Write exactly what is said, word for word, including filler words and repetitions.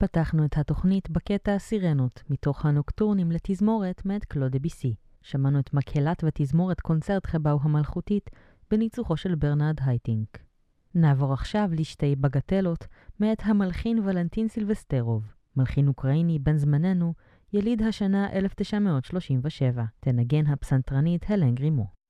פתחנו את התוכנית בקטע סירנות, מתוך הנוקטורנים לתזמורת מאת קלוד דביסי. שמענו את מקהלת ותזמורת קונצרט חבאו המלכותית בניצוחו של ברנרד הייטינק. נעבור עכשיו לשתי בגטלות מאת המלחין ולנטין סילבסטרוב, מלחין אוקראיני בן זמננו, יליד השנה אלף תשע מאות שלושים ושבע. תנגן הפסנתרנית הלן גרימו.